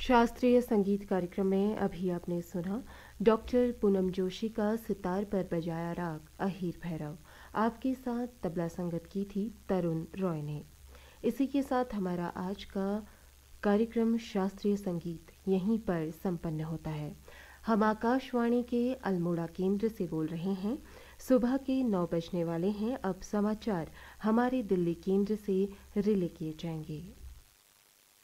शास्त्रीय संगीत कार्यक्रम में अभी आपने सुना डॉक्टर पूनम जोशी का सितार पर बजाया राग अहीर भैरव। आपके साथ तबला संगत की थी तरुण रॉय ने। इसी के साथ हमारा आज का कार्यक्रम शास्त्रीय संगीत यहीं पर संपन्न होता है। हम आकाशवाणी के अल्मोड़ा केंद्र से बोल रहे हैं। सुबह के 9 बजने वाले हैं। अब समाचार हमारे दिल्ली केंद्र से रिले किए जाएंगे।